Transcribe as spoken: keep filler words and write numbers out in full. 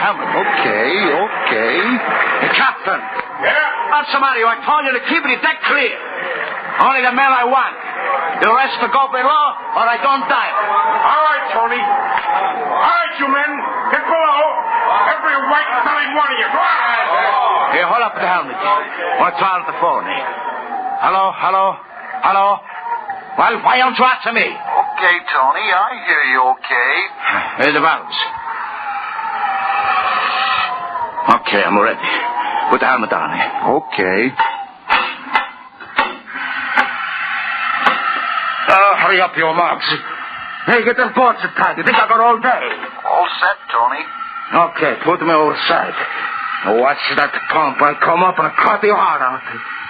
helmet. Okay, okay. Hey, Captain. Yeah? What's the matter? I told you to keep the deck clear. Only the men I want. The rest to go below, or I don't die. All right, Tony. All right, you men. Get below. Every white belly one of you. Go on. Here, hold up the helmet. What's on the phone? Hello, hello, hello. Well, why don't you answer me? Okay, Tony, I hear you okay. Here's the valves. Okay, I'm ready. Put the helmet on. Okay. Oh, hurry up, you mugs. Hey, get them boards tight. You think I got all day? All set, Tony. Okay, put me overside. Watch that pump. I come up and cut your heart out.